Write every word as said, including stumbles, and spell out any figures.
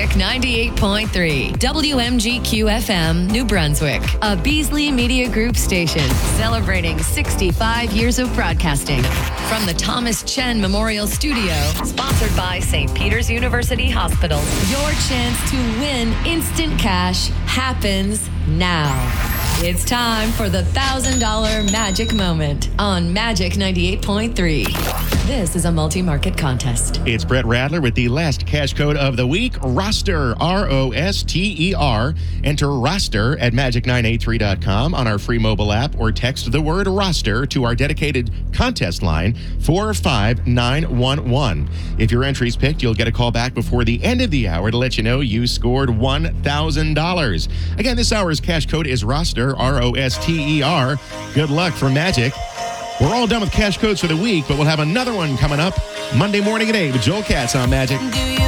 Magic ninety-eight point three, W M G Q F M, New Brunswick, a Beasley Media Group station celebrating sixty-five years of broadcasting. From the Thomas Chen Memorial Studio, sponsored by Saint Peter's University Hospital, your chance to win instant cash happens now. It's time for the one thousand dollars Magic Moment on Magic ninety-eight point three. This is a multi-market contest. It's Brett Radler with the last cash code of the week, roster, R O S T E R. Enter roster at magic nine eight three dot com on our free mobile app or text the word roster to our dedicated contest line, four five nine one one. If your entry's picked, you'll get a call back before the end of the hour to let you know you scored one thousand dollars. Again, this hour's cash code is roster, R O S T E R. Good luck for Magic. We're all done with cash codes for the week, but we'll have another one coming up Monday morning at eight with Joel Katz on Magic. Do you